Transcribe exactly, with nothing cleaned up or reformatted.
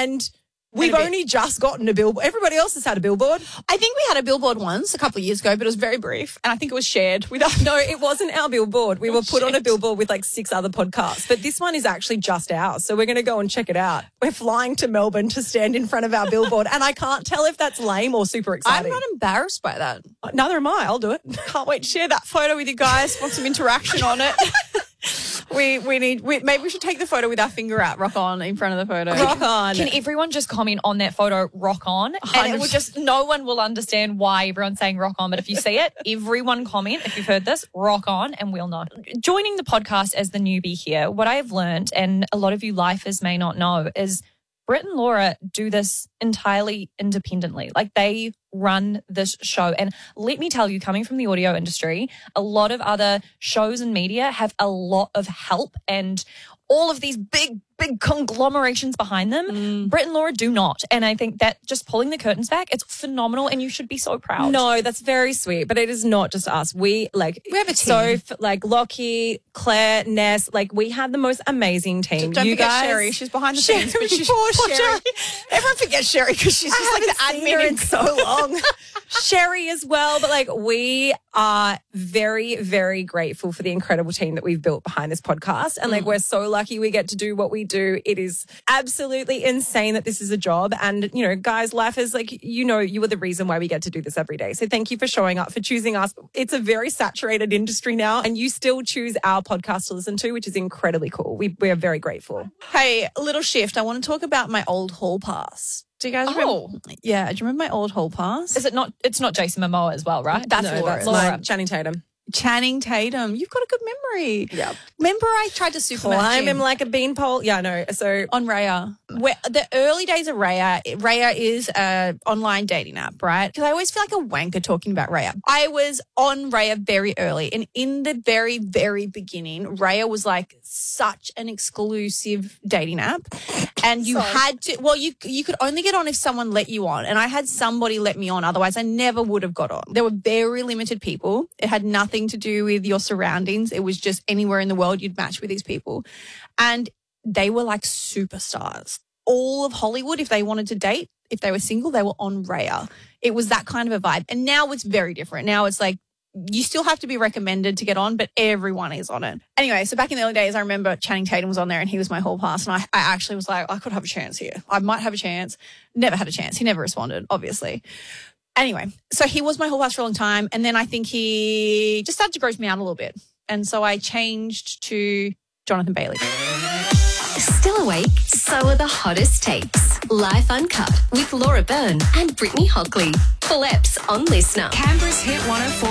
And we've And a bit- only just gotten a billboard. Everybody else has had a billboard. I think we had a billboard once a couple of years ago, but it was very brief. And I think it was shared with us. No, it wasn't our billboard. We Oh, were put on a shit. billboard with like six other podcasts. But this one is actually just ours. So we're going to go and check it out. We're flying to Melbourne to stand in front of our billboard. And I can't tell if that's lame or super I'm exciting. not embarrassed by that. Neither am I. I'll do it. Can't wait to share that photo with you guys. Want some interaction on it? we we need. We, maybe we should take the photo with our finger out, rock on in front of the photo. Rock on. Can everyone just comment on that photo, rock on? And it will just, no one will understand why everyone's saying rock on. But if you see it, everyone comment, if you've heard this, rock on, and we'll know. Joining the podcast as the newbie here, what I have learned, and a lot of you lifers may not know, is Britt and Laura do this entirely independently. Like, they run this show. And let me tell you, coming from the audio industry, a lot of other shows and media have a lot of help and all of these big, big conglomerations behind them. Mm. Britt and Laura do not. And I think that just pulling the curtains back, it's phenomenal and you should be so proud. No, that's very sweet, but it is not just us. We like We have a Soph, like Lockie, Claire, Ness, like we have the most amazing team. Don't you forget guys, Sherry. She's behind the Sherry, scenes. But she's, poor poor Sherry. Everyone forgets Sherry because she's just I like the haven't seen her admin in so long. Sherry as well, but like we are very, very grateful for the incredible team that we've built behind this podcast, and like we're so lucky we get to do what we do. It is absolutely insane that this is a job, and you know, guys, life is like, you know, you are the reason why we get to do this every day. So thank you for showing up, for choosing us. It's a very saturated industry now, and you still choose our podcast to listen to, which is incredibly cool. We we are very grateful. Hey, a little shift. I want to talk about my old hall pass. Do you guys remember? Oh. Yeah, do you remember my old hall pass? Is it not, it's not Jason Momoa as well, right? That's No, Laura. that's Laura. my Channing Tatum. Channing Tatum. You've got a good memory. Yeah. Remember I tried to super match Climb him him like a beanpole. Yeah, no. So on Raya. Where, the early days of Raya, Raya is an online dating app, right? Because I always feel like a wanker talking about Raya. I was on Raya very early, and in the very, very beginning, Raya was like such an exclusive dating app, and you Sorry. had to. Well, you you could only get on if someone let you on, and I had somebody let me on. Otherwise, I never would have got on. There were very limited people. It had nothing to do with your surroundings. It was just anywhere in the world you'd match with these people, and they were like superstars. All of Hollywood, if they wanted to date, if they were single, they were on Raya. It was that kind of a vibe. And now it's very different. Now it's like you still have to be recommended to get on, but everyone is on it. Anyway, so back in the early days, I remember Channing Tatum was on there and he was my hall pass. And I, I actually was like, I could have a chance here. I might have a chance. Never had a chance. He never responded, obviously. Anyway, so he was my hall pass for a long time. And then I think he just started to gross me out a little bit. And so I changed to Jonathan Bailey. Still awake? So are the hottest takes. Life Uncut with Laura Byrne and Brittany Hockley. Full eps on Listener. Canberra's Hit one oh four.